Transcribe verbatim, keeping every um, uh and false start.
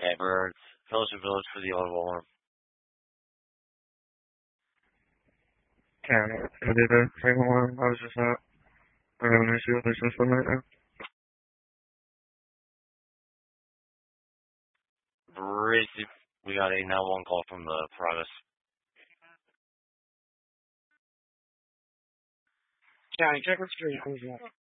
Yeah, we're Fellowship Village for the auto alarm. Yeah, I did a single one. I was just not. I have an issue with the system right now. Bridge, we got a nine one one call from the Primus. Johnny, check the street. Who's that?